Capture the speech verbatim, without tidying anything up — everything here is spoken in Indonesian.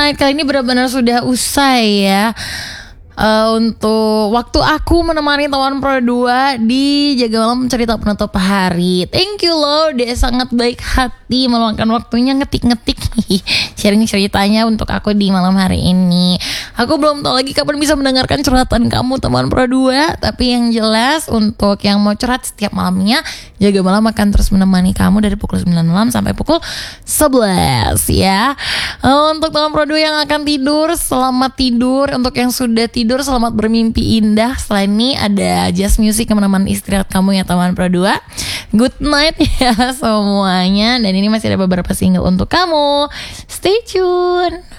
Night kali ini benar-benar sudah usai ya. Uh, untuk waktu aku menemani teman Pro dua di Jaga Malam Cerita Penutup Hari. Thank you loh, dia sangat baik hati meluangkan waktunya ngetik-ngetik sharing ceritanya untuk aku di malam hari ini. Aku belum tahu lagi kapan bisa mendengarkan curhatan kamu teman Pro dua, tapi yang jelas untuk yang mau curhat setiap malamnya, Jaga Malam akan terus menemani kamu dari pukul sembilan malam sampai pukul sebelas ya. Uh, untuk teman Pro dua yang akan tidur, selamat tidur. Untuk yang sudah tidur, selamat bermimpi indah. Selain ini ada jazz music yang menemani istirahat kamu ya teman Pro dua. Good night ya semuanya. Dan ini masih ada beberapa single untuk kamu. Stay tune.